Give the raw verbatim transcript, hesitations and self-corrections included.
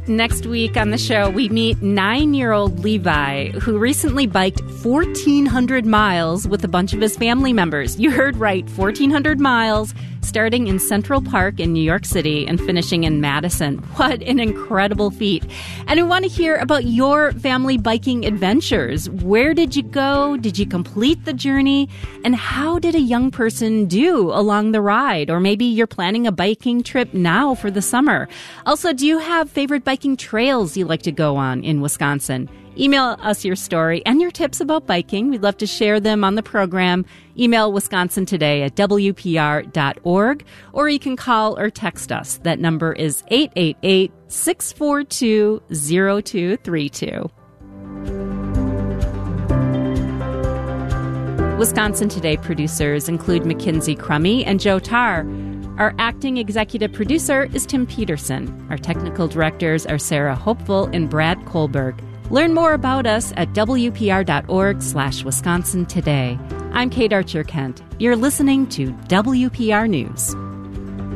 Next week on the show, we meet nine-year-old Levi, who recently biked fourteen hundred miles with a bunch of his family members. You heard right, fourteen hundred miles, starting in Central Park in New York City and finishing in Madison. What an incredible feat. And we want to hear about your family biking adventures. Where did you go? Did you complete the journey? And how did a young person do along the ride? Or maybe you're planning a biking trip now for the summer. Also, do you have favorite biking trails you like to go on in Wisconsin? Email us your story and your tips about biking. We'd love to share them on the program. Email Wisconsin Today at W P R dot org, or you can call or text us. That number is eight eight eight, six four two, zero two three two. Wisconsin Today producers include Mackenzie Crummy and Joe Tarr. Our acting executive producer is Tim Peterson. Our technical directors are Sarah Hopeful and Brad Kohlberg. Learn more about us at W P R dot org slash Wisconsin Today. I'm Kate Archer-Kent. You're listening to W P R News.